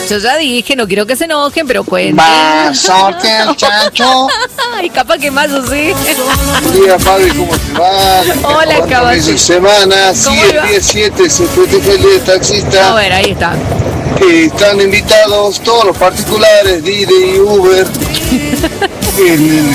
Yo ya dije, no quiero que se enojen, pero cuenten. Pasote el chancho. Ay, capaz que más, sí. Buen día, Fabi, ¿cómo te va? Hola, caballero. Semana, sí, ¿Cómo el va? día 7 se festeja el día del taxista. A ver, ahí está. Están invitados todos los particulares, Didi y Uber. El